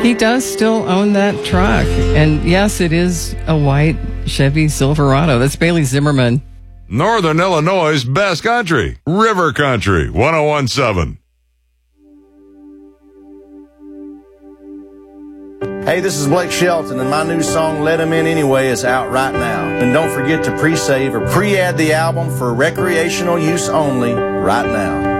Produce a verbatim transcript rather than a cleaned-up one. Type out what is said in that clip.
He does still own that truck. And yes, it is a white Chevy Silverado. That's Bailey Zimmerman. Northern Illinois' best country, River Country, one oh one point seven. Hey, this is Blake Shelton, and my new song, Let 'Em In Anyway, is out right now. And don't forget to pre-save or pre-add the album for recreational use only right now.